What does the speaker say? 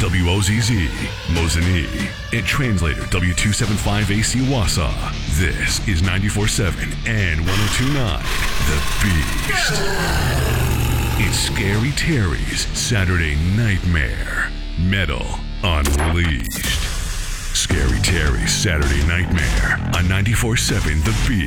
WOZZ, Mosinee, and translator W275AC Wausau. This is 94.7 and 102.9, The Beast. It's Scary Terry's Saturday Nightmare. Metal Unleashed. Scary Terry's Saturday Nightmare on 94.7 The